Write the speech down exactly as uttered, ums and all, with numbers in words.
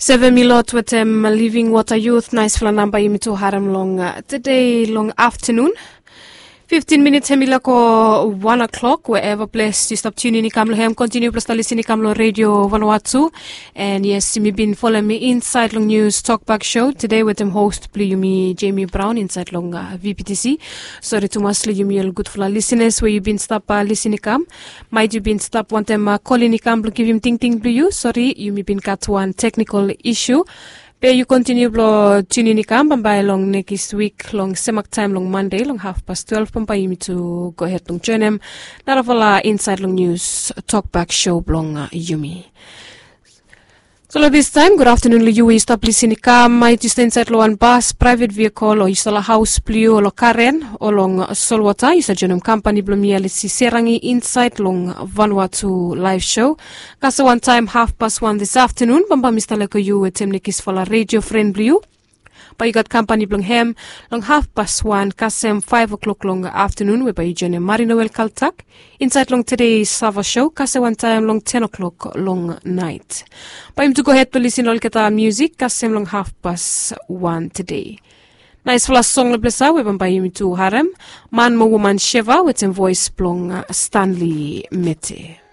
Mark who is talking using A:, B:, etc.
A: Seven milot with um, Living Water Youth. Nice fla number you to haram long uh, today long afternoon. Fifteen minutes hemila ko one o'clock wherever place you stop tuning in kamlo hem continue plus listen kamlo radio Vanuatu. And yes, you been following me inside long news talkback show today with them host Pliyumi Jamie Brown inside long uh, V P T C. Sorry to mostly you me good for listeners where you been stop uh, listening kam. Might you been stop one time uh, calling kam give him ting ting blue. Sorry you me been cut one technical issue. But you continue blo tuning in kam by long next week long semak time long Monday long half past twelve pampai me to go ahead long join them. Naravala inside long news talkback show blong uh, Yumi. So this time, good afternoon, you will stop listening kam might you stay inside lo one bus, private vehicle or you a house blue or lo karen or long solwata, you sa genome company blomia lisi serangi inside long Vanuatu live show. Kasa one time half past one this afternoon, bamba Mister Leko you with temnikis for la radio friend blue. But you got company blong hem long half past one, kasem five o'clock long afternoon, where by you join Marinoel Kaltak. Inside long today's Sava show, kase one time long ten o'clock long night. But him to go ahead to listen all kita music, kasem long half past one today. Nice last song la blessa, we by him to harem. Man mo woman Sheva with some voice blong Stanley Mete.